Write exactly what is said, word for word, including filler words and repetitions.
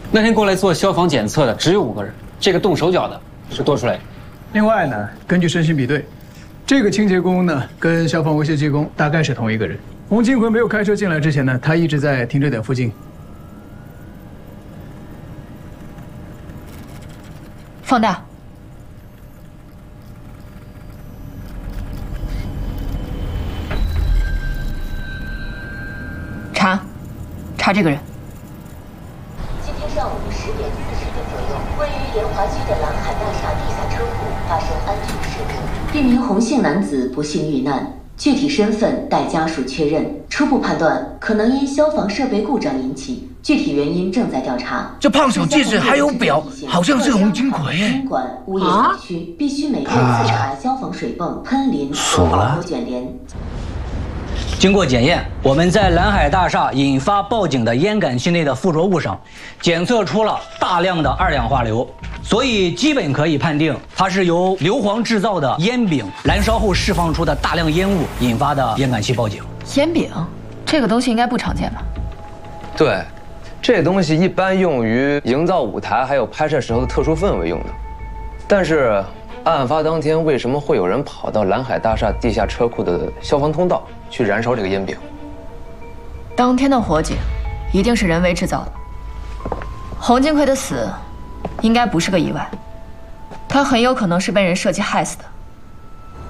那天过来做消防检测的只有五个人，这个动手脚的是多出来的。 另外呢，根据身形比对，这个清洁工呢跟消防维修技工大概是同一个人。洪金奎没有开车进来之前呢，他一直在停车点附近。 放大。查，查这个人。 今天上午十点四十分左右，位于联华区的蓝海大厦地下车库发生安全事故，一名洪姓男子不幸遇难，具体身份待家属确认。初步判断可能因消防设备故障引起，具体原因正在调查。 这胖手戒指还有表，好像是洪金奎耶。 宾馆物业小区必须每月自查消防水泵、喷淋和保护卷帘。 经过检验，我们在蓝海大厦引发报警的烟感器内的附着物上，检测出了大量的二氧化硫，所以基本可以判定它是由硫磺制造的烟饼燃烧后释放出的大量烟雾引发的烟感器报警。 烟饼，这个东西应该不常见吧？ 对，这东西一般用于营造舞台还有拍摄时候的特殊氛围用的，但是。 案发当天，为什么会有人跑到蓝海大厦地下车库的消防通道去燃烧这个烟饼？ 当天的火警一定是人为制造的。洪金奎的死应该不是个意外，他很有可能是被人设计害死的。